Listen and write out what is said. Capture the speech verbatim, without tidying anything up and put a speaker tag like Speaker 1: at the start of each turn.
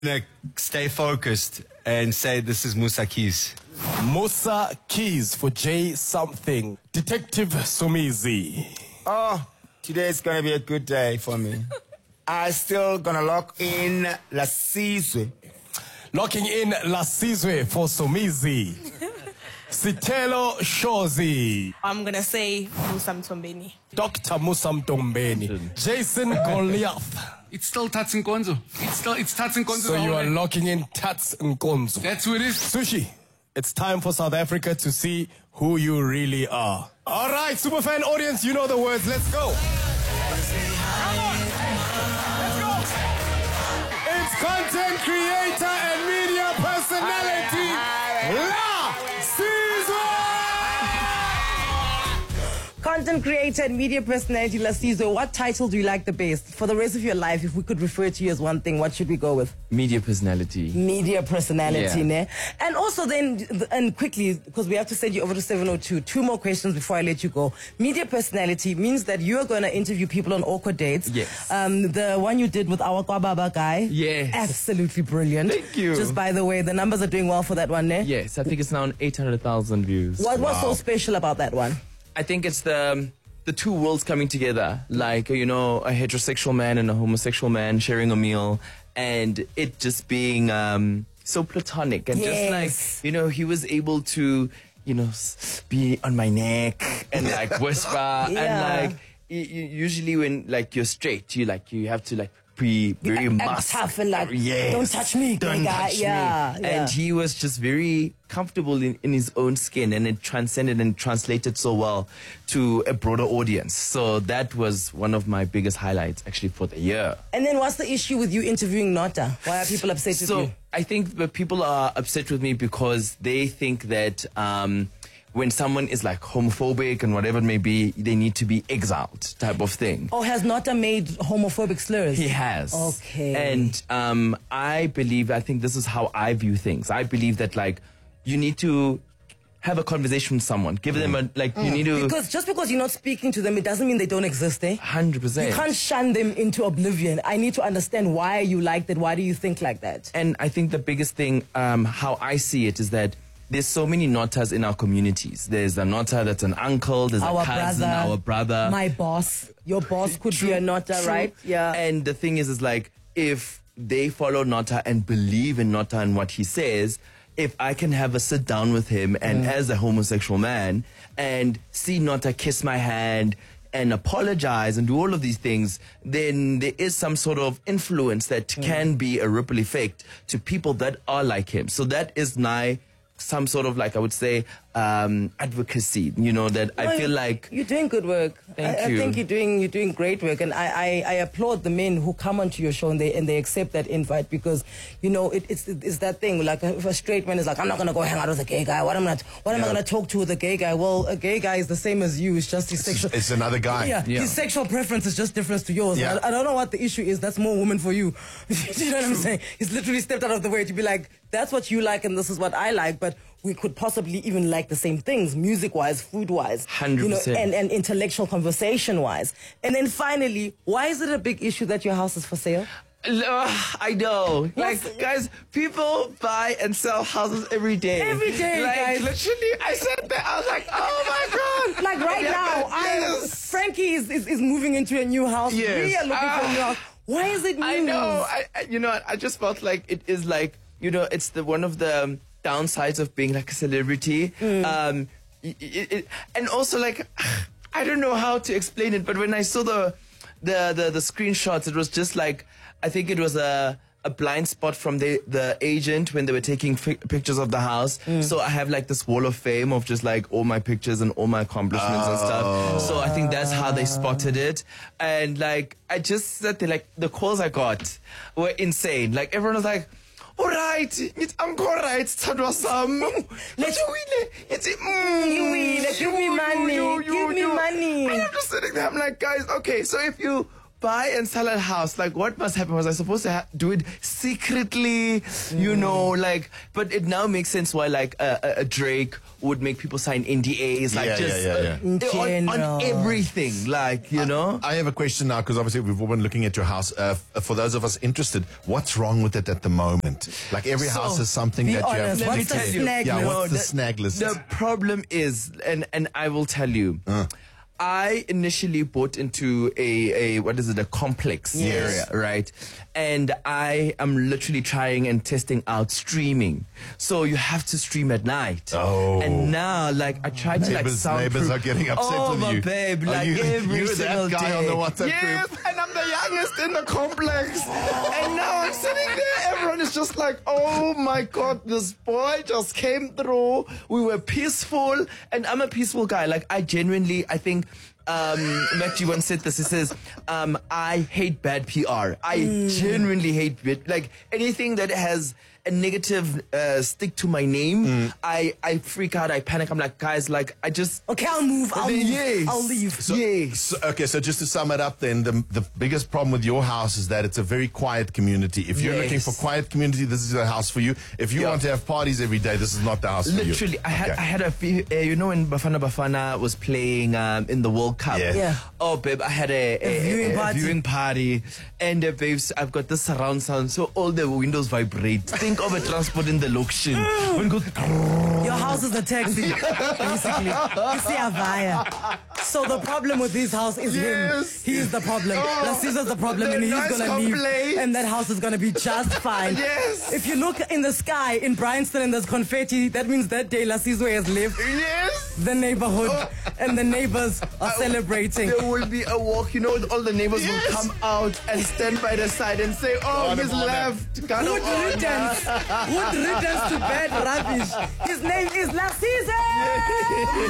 Speaker 1: Like, stay focused and say this is Musa Keys.
Speaker 2: Musa Keys for J something. Detective Somizi.
Speaker 3: Oh, today's gonna be a good day for me. I'm still gonna lock in La Sizwe.
Speaker 2: Locking in La Sizwe for Somizi. Sitelo Shozi.
Speaker 4: I'm gonna say Musa Mtombeni.
Speaker 2: Doctor Musa Mtombeni. Jason Goliath.
Speaker 5: It's still Tats Nkonzo. It's still it's Tats Nkonzo.
Speaker 2: So you are locking in Tats Nkonzo.
Speaker 5: That's who it is.
Speaker 2: Sushi, it's time for South Africa to see who you really are. All right, Superfan audience, you know the words. Let's go. Come on. Let's go. It's content creator and media personality, La Sizwe.
Speaker 6: Content creator and media personality, La Sizwe, what title do you like the best? For the rest of your life, if we could refer to you as one thing, what should we go with?
Speaker 7: Media personality.
Speaker 6: Media personality,
Speaker 7: Yeah.
Speaker 6: ne? And also then, and quickly, because we have to send you over to seven oh two, two more questions before I let you go. Media personality means that you are going to interview people on awkward dates.
Speaker 7: Yes.
Speaker 6: Um, the one you did with our Kwababa guy.
Speaker 7: Yes.
Speaker 6: Absolutely brilliant.
Speaker 7: Thank you.
Speaker 6: Just by the way, the numbers are doing well for that one, ne?
Speaker 7: Yes, I think it's now on eight hundred thousand views.
Speaker 6: What was so special about that one?
Speaker 7: I think it's the um, the two worlds coming together, like, you know, a heterosexual man and a homosexual man sharing a meal, and it just being um, so platonic and
Speaker 6: Yes.
Speaker 7: just like, you know, he was able to, you know, s- be on my neck and like whisper
Speaker 6: Yeah.
Speaker 7: and like y- y- usually when like you're straight, you like you have to like be very
Speaker 6: act
Speaker 7: mus-
Speaker 6: tough and like,
Speaker 7: yes,
Speaker 6: don't touch me,
Speaker 7: don't
Speaker 6: guy.
Speaker 7: touch
Speaker 6: Yeah,
Speaker 7: me.
Speaker 6: yeah.
Speaker 7: And he was just very comfortable in, in his own skin, and it transcended and translated so well to a broader audience. So that was one of my biggest highlights actually for the year.
Speaker 6: And then what's the issue with you interviewing Nota? Why are people upset with
Speaker 7: So
Speaker 6: you?
Speaker 7: I think that people are upset with me because they think that um, when someone is like homophobic and whatever it may be, they need to be exiled type of thing.
Speaker 6: Or has Nota made homophobic slurs?
Speaker 7: He has.
Speaker 6: Okay.
Speaker 7: And um, I believe, I think this is how I view things. I believe that like you need to have a conversation with someone. Give them a, like, you need to...
Speaker 6: Because just because you're not speaking to them, it doesn't mean they don't exist, eh?
Speaker 7: one hundred percent.
Speaker 6: You can't shun them into oblivion. I need to understand why you like that. Why do you think like that?
Speaker 7: And I think the biggest thing, um, how I see it, is that there's so many Notas in our communities. There's a Nota that's an uncle, there's
Speaker 6: Our
Speaker 7: a cousin,
Speaker 6: brother,
Speaker 7: our brother.
Speaker 6: My boss. Your boss could
Speaker 7: True,
Speaker 6: be a Nota,
Speaker 7: true.
Speaker 6: right? Yeah.
Speaker 7: And the thing is, is like, if they follow Nota and believe in Nota and what he says, if I can have a sit down with him and as a homosexual man and see Nota kiss my hand and apologize and do all of these things, then there is some sort of influence that can be a ripple effect to people that are like him. So that is my, some sort of like, I would say, um, advocacy, you know, that I
Speaker 6: No,
Speaker 7: feel like...
Speaker 6: you're doing good work.
Speaker 7: Thank
Speaker 6: I,
Speaker 7: you.
Speaker 6: I think you're doing you're doing great work, and I, I, I applaud the men who come onto your show and they and they accept that invite, because you know it, it's it's that thing like if a straight man is like, I'm not gonna go hang out with a gay guy. What am I what am I
Speaker 8: Yeah.
Speaker 6: gonna talk to with a gay guy? Well, a gay guy is the same as you. It's just his sexual.
Speaker 8: It's another guy.
Speaker 6: Yeah,
Speaker 7: Yeah.
Speaker 6: his sexual preference is just different to yours.
Speaker 8: Yeah.
Speaker 6: I, I don't know what the issue is. That's more woman for you. You know what I'm saying? He's literally stepped out of the way to be like, that's what you like and this is what I like, but we could possibly even like the same things, music-wise, food-wise,
Speaker 7: one hundred percent.
Speaker 6: you know, and, and intellectual conversation-wise. And then finally, why is it a big issue that your house is for sale?
Speaker 7: Ugh, I know.
Speaker 6: What's-
Speaker 7: Like, guys, people buy and sell houses every day.
Speaker 6: Every day,
Speaker 7: like,
Speaker 6: guys.
Speaker 7: literally, I said that. I was like, oh my God.
Speaker 6: Like right
Speaker 7: Yeah,
Speaker 6: now,
Speaker 7: yes.
Speaker 6: I, Frankie is, is, is moving into a new house.
Speaker 7: Yes.
Speaker 6: We are looking for a new
Speaker 7: Ah.
Speaker 6: house. Why is it news?
Speaker 7: I know. I, I, you know, I just felt like it is like, you know, it's the one of the um, downsides of being like a celebrity.
Speaker 6: Mm.
Speaker 7: Um, it, it, it, and also like, I don't know how to explain it, but when I saw the, the, the, the screenshots, it was just like, I think it was a, a blind spot from the, the agent when they were taking fi- pictures of the house.
Speaker 6: Mm.
Speaker 7: So I have like this wall of fame of just like all my pictures and all my accomplishments and stuff. So I think that's how they spotted it. And like, I just said, they like, the calls I got were insane. Like everyone was like, all right, it's Angkor, it's Tadwa Sam. Let's win. It's mm,
Speaker 6: You win. Give me money. Give me money.
Speaker 7: And I'm just sitting there, I'm like, guys, okay, so if you buy and sell a house. Like, what must happen? Was I supposed to ha- do it secretly? You know, like, but it now makes sense why, like, a, a, a Drake would make people sign N D As, like,
Speaker 8: Yeah,
Speaker 7: just
Speaker 8: yeah, yeah, yeah.
Speaker 7: uh, on,
Speaker 6: General.
Speaker 7: on everything, like, you know.
Speaker 8: I have a question now because obviously we've all been looking at your house. Uh, f- for those of us interested, what's wrong with it at the moment? Like every
Speaker 7: So,
Speaker 8: house has something
Speaker 6: be
Speaker 8: that
Speaker 6: honest,
Speaker 8: you have.
Speaker 6: what's the
Speaker 7: tell you.
Speaker 6: snag
Speaker 8: Yeah,
Speaker 6: list?
Speaker 8: what's the
Speaker 7: the-
Speaker 8: snag list?
Speaker 7: The problem is, and and I will tell you,
Speaker 8: Uh.
Speaker 7: I initially bought into a, a what is it, a complex
Speaker 6: Yes.
Speaker 7: area, right? And I am literally trying and testing out streaming. So you have to stream at night.
Speaker 8: Oh.
Speaker 7: And now, like, I tried to like
Speaker 8: Neighbors,
Speaker 7: soundproof.
Speaker 8: neighbors are getting upset
Speaker 7: oh,
Speaker 8: with
Speaker 7: my
Speaker 8: you.
Speaker 7: babe,
Speaker 8: Are
Speaker 7: like
Speaker 8: you-
Speaker 7: every
Speaker 8: you're that
Speaker 7: single
Speaker 8: guy
Speaker 7: day.
Speaker 8: on the WhatsApp
Speaker 7: yes,
Speaker 8: group?
Speaker 7: and I'm the youngest in the complex. And now I'm sitting there, everyone is just like, oh my God, this boy just came through. We were peaceful, and I'm a peaceful guy. Like, I genuinely, I think, um, Matthew once said this. He says, um, I hate bad P R. I genuinely hate it. Like, anything that has a negative uh, stick to my name, I, I freak out, I panic. I'm like, guys, like, I just...
Speaker 6: Okay, I'll move. I'll move.
Speaker 7: Yes.
Speaker 6: I'll leave.
Speaker 8: So,
Speaker 7: Yes.
Speaker 8: so- okay, so just to sum it up then, the, the biggest problem with your house is that it's a very quiet community. If you're
Speaker 7: Yes.
Speaker 8: looking for quiet community, this is the house for you. If you
Speaker 7: Yeah.
Speaker 8: want to have parties every day, this is not the house for you.
Speaker 7: Literally, I had,
Speaker 8: Okay.
Speaker 7: I had a, fe- uh, you know, when Bafana Bafana was playing um, in the World Cup.
Speaker 8: Yeah.
Speaker 6: Yeah.
Speaker 7: Oh, babe, I had a, a,
Speaker 6: viewing
Speaker 7: a- a
Speaker 6: party.
Speaker 7: viewing party, and uh, babes, I've got this surround sound, so all the windows vibrate. Think of a transport in the location. When it goes,
Speaker 6: Your house is a taxi, basically. You see Avaya. So the problem with this house is
Speaker 7: Yes.
Speaker 6: him. He is the problem.
Speaker 7: Oh,
Speaker 6: Lassisa's the problem,
Speaker 7: the
Speaker 6: and he's
Speaker 7: noise
Speaker 6: gonna leave.
Speaker 7: complaints.
Speaker 6: And that house is gonna be just fine.
Speaker 7: Yes.
Speaker 6: If you look in the sky in Bryanston and there's confetti, that means that day Lassiso has left
Speaker 7: yes.
Speaker 6: the neighborhood, and the neighbors are celebrating.
Speaker 7: There will be a walk, you know, all the neighbors
Speaker 8: Yes.
Speaker 7: will come out and stand by the side and say, oh,
Speaker 8: God
Speaker 7: he's
Speaker 8: of honor.
Speaker 7: left. God of
Speaker 6: Good
Speaker 7: honor.
Speaker 6: riddance. Good riddance to bad rubbish. His name is Lassise.